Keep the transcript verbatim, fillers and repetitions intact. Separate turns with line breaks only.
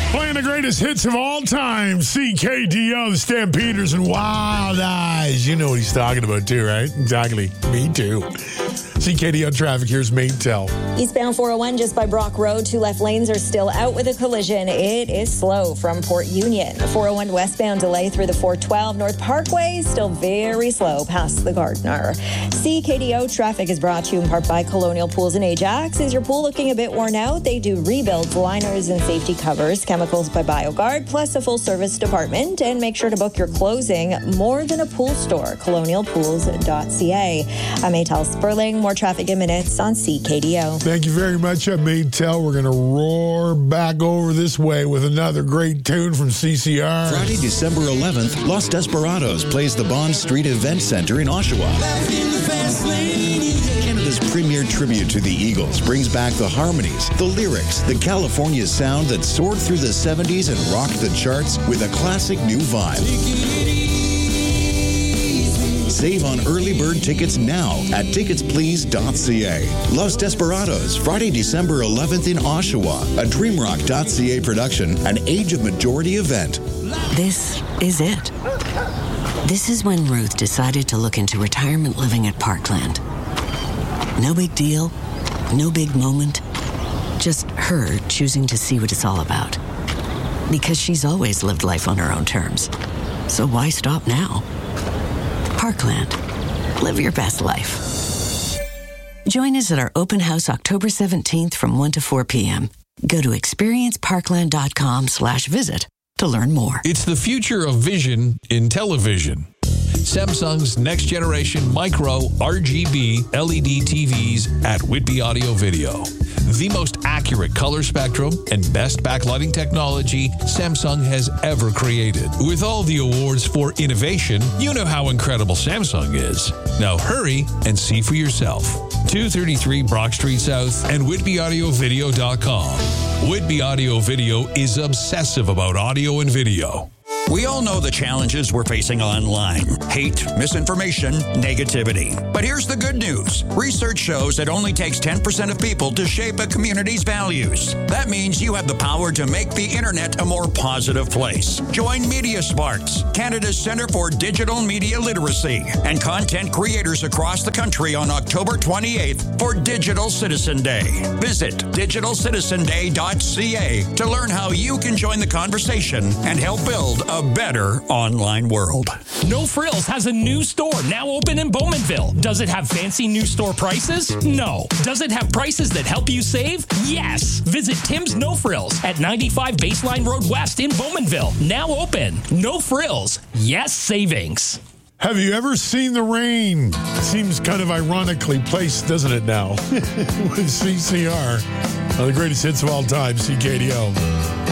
Playing the greatest hits of all time, C K D O, the Stampeders, and Wild Eyes. You know what he's talking about, too, right? Exactly. Me, too. C K D O traffic, here's Maytel.
Eastbound four oh one just by Brock Road. Two left lanes are still out with a collision. It is slow from Port Union. four oh one westbound delay through the four twelve North Parkway. Still very slow past the Gardner. C K D O traffic is brought to you in part by Colonial Pools in Ajax. Is your pool looking a bit worn out? They do rebuilds, liners, and safety covers. Chemicals by BioGuard, plus a full-service department. And make sure to book your closing more than a pool store. colonial pools dot c a. I'm Maytel Sperling. More traffic in minutes on C K D O.
Thank you very much, Maytel. We're going to roar back over this way with another great tune from C C R.
Friday, December eleventh, Los Desperados plays the Bond Street Event Center in Oshawa. Canada's premier tribute to the Eagles brings back the harmonies, the lyrics, the California sound that soared through the seventies and rocked the charts with a classic new vibe. Save on early bird tickets now at tickets please dot c a. Los Desperados, Friday, December eleventh in Oshawa, a dreamrock dot c a production, an Age of Majority event.
This is it. This is when Ruth decided to look into retirement living at Parkland. No big deal, no big moment, just her choosing to see what it's all about. Because she's always lived life on her own terms. So why stop now? Parkland. Live your best life. Join us at our open house October seventeenth from one to four p.m. Go to experience parkland dot com slash visit to learn more.
It's the future of vision in television. Samsung's next generation micro R G B L E D T Vs at Whitby Audio Video. The most accurate color spectrum and best backlighting technology Samsung has ever created. With all the awards for innovation, you know how incredible Samsung is. Now hurry and see for yourself. two thirty-three Brock Street South and whitby audio video dot com. Whitby Audio Video is obsessive about audio and video.
We all know the challenges we're facing online. Hate, misinformation, negativity. But here's the good news. Research shows it only takes ten percent of people to shape a community's values. That means you have the power to make the internet a more positive place. Join Media Sparks, Canada's Centre for Digital Media Literacy, and content creators across the country on October twenty-eighth for Digital Citizen Day. Visit digital citizen day dot c a to learn how you can join the conversation and help build a better online world.
No Frills has a new store now open in Bowmanville. Does it have fancy new store prices? No. Does it have prices that help you save? Yes. Visit Tim's No Frills at ninety-five Baseline Road West in Bowmanville. Now open. No Frills. Yes savings.
Have you ever seen the rain? Seems kind of ironically placed, doesn't it now? With C C R. One of the greatest hits of all time, C K D O.